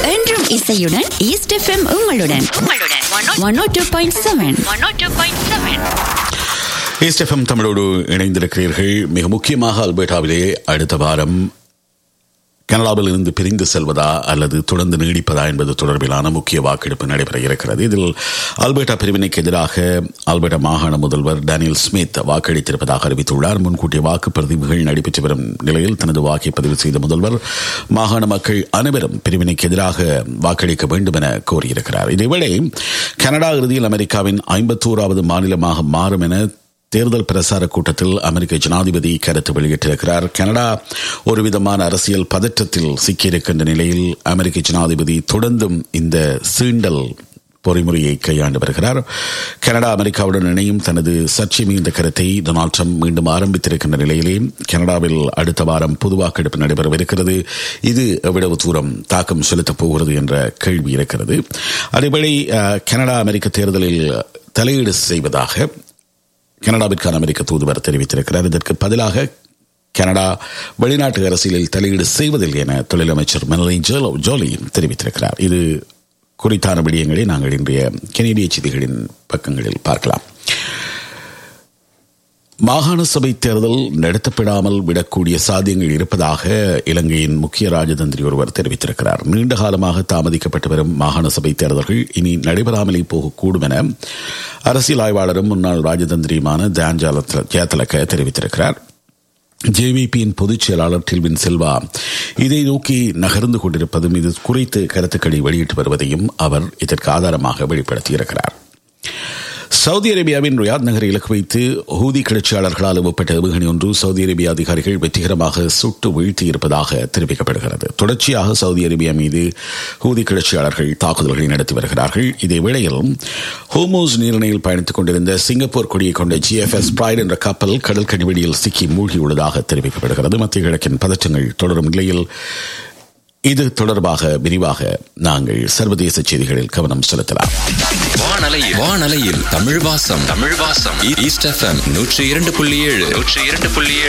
என்றும் இசையுடன் east FM உங்களுடன் 102.7 ஈஸ்ட் எஃப்எம் தமிழோடு இணைந்திருக்கிறீர்கள். மிக முக்கியமாக அல்பர்டாவிலே அடுத்த வாரம் கனடாவில் இருந்து பிரிந்து செல்வதா அல்லது தொடர்ந்து நீடிப்பதா என்பது தொடர்பிலான முக்கிய வாக்கெடுப்பு நடைபெற இருக்கிறது. இதில் அல்பர்டா பிரிவினைக்கு எதிராக அல்பர்டா மாகாண முதல்வர் டேனியல் ஸ்மித் வாக்களித்திருப்பதாக அறிவித்துள்ளார். முன்கூட்டிய வாக்குப்பதிவுகள் நடைபெற்று வரும் நிலையில் தனது வாக்கை பதிவு செய்த முதல்வர் மாகாண மக்கள் அனைவரும் பிரிவினைக்கு எதிராக வாக்களிக்க வேண்டும் என கோரியிருக்கிறார். இதேவேளை கனடா இறுதியில் அமெரிக்காவின் 51வது மாநிலமாக மாறும் என தேர்தல் பிரசார கூட்டத்தில் அமெரிக்க ஜனாதிபதி கருத்து வெளியிட்டிருக்கிறார். கனடா ஒரு விதமான அரசியல் பதற்றத்தில் சிக்கியிருக்கின்ற நிலையில் அமெரிக்க ஜனாதிபதி தொடர்ந்தும் இந்த சீண்டல் பொறிமுறையை கையாண்டு வருகிறார். கனடா அமெரிக்காவுடன் இணையும் தனது சர்ச்சை மிகுந்த கருத்தை டொனால்ட் ட்ரம்ப் மீண்டும் ஆரம்பித்திருக்கின்ற நிலையிலே கனடாவில் அடுத்த வாரம் பொது வாக்கெடுப்பு நடைபெறவிருக்கிறது. இது எவ்வளவு தூரம் தாக்கம் செலுத்தப் போகிறது என்ற கேள்வி இருக்கிறது. அதேவேளை கனடா அமெரிக்க தேர்தலில் தலையீடு செய்வதாக கனடாவிற்கான அமெரிக்க தூதுவர் தெரிவித்திருக்கிறார். இதற்கு பதிலாக கனடா வெளிநாட்டு அரசியலில் தலையீடு செய்வதில்லை என தொழிலமைச்சர் மெலனி ஜோலி தெரிவித்திருக்கிறார். இது குறித்தான விடயங்களை நாங்கள் இன்றைய கனேடிய செய்திகளின் பக்கங்களில் பார்க்கலாம். மாகாண சபை தேர்தல் நடத்தப்படாமல் விடக்கூடிய சாத்தியங்கள் இருப்பதாக இலங்கையின் முக்கிய ராஜதந்திரி ஒருவர் தெரிவித்திருக்கிறார். நீண்ட காலமாக தாமதிக்கப்பட்டு வரும் மாகாண சபை தேர்தல்கள் இனி நடைபெறாமலே போகக்கூடும் என அரசியல் ஆய்வாளரும் முன்னாள் ராஜதந்திரியுமான தான் ஜெயதிலக தெரிவித்திருக்கிறார். ஜேவிபியின் பொதுச் செயலாளர் டில்வின் சில்வா இதை நோக்கி நகர்ந்து கொண்டிருப்பதும் இது குறித்து கருத்துக்களை வெளியிட்டு வருவதையும் அவர் இதற்கு ஆதாரமாக வெளிப்படுத்தியிருக்கிறார். சவுதி அரேபியாவின் ரியாத் நகரை இலக்கு வைத்து ஹூதி கிளர்ச்சியாளர்களால் ஏவப்பட்ட ஏவுகணை ஒன்று சவுதி அரேபிய அதிகாரிகள் வெற்றிகரமாக சுட்டு வீழ்த்தியிருப்பதாக தெரிவிக்கப்படுகிறது. தொடர்ச்சியாக சவுதி அரேபியா மீது ஹூதி கிளர்ச்சியாளர்கள் தாக்குதல்களை நடத்தி வருகிறார்கள். இதே வேளையில் ஹோமோஸ் நீரிணையில் பயணித்துக் கொண்டிருந்த சிங்கப்பூர் கொடியை கொண்ட GFS பிரைட் என்ற கப்பல் கடல் கடிவெடியில் சிக்கி மூழ்கியுள்ளதாக தெரிவிக்கப்படுகிறது. மத்திய கிழக்கின் பதற்றங்கள் தொடரும் நிலையில் இது தொடர்பாக விரிவாக நாங்கள் சர்வதேச செய்திகளில் கவனம் செலுத்தலாம். வானலையில் தமிழ் வாசம் ஈஸ்ட் எஃப்எம் 102.7